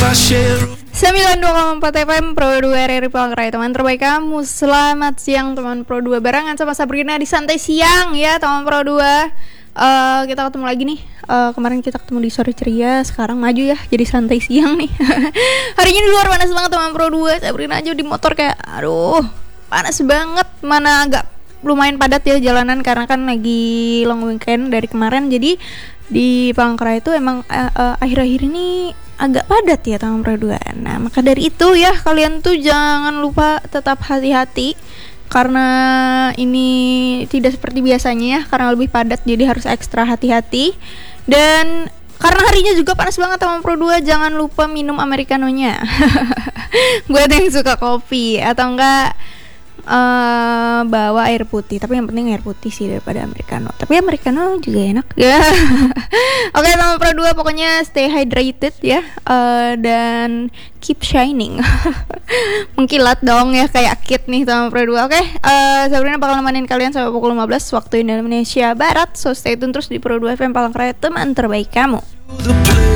92,4 FM Pro 2 RRI Palangkaraya, teman terbaik kamu. Selamat siang teman Pro 2, barengan sama Sabrina di Santai Siang ya teman Pro 2. Kita ketemu lagi nih. Kemarin kita ketemu di Sore Ceria, sekarang maju ya jadi Santai Siang nih. Hari ini di luar panas banget teman Pro 2. Sabrina aja di motor kayak aduh, panas banget. Mana agak lumayan padat ya jalanan karena kan lagi long weekend dari kemarin. Jadi di Palangkaraya itu emang akhir-akhir ini agak padat ya teman Pro 2. Nah, maka dari itu ya kalian tuh jangan lupa tetap hati-hati karena ini tidak seperti biasanya ya, karena lebih padat jadi harus ekstra hati-hati. Dan karena harinya juga panas banget teman Pro 2, jangan lupa minum americanonya. Gue ada yang suka kopi atau enggak bawa air putih, tapi yang penting air putih sih daripada americano. Tapi americano juga enak ya. Oke teman Pro 2, pokoknya stay hydrated ya, dan keep shining. Mengkilat dong ya kayak kit nih teman Pro 2. Oke, Sabrina bakal nemenin kalian sampai pukul 15 waktu Indonesia Barat. So stay tune terus di Pro 2 FM Palangkaraya, teman terbaik kamu.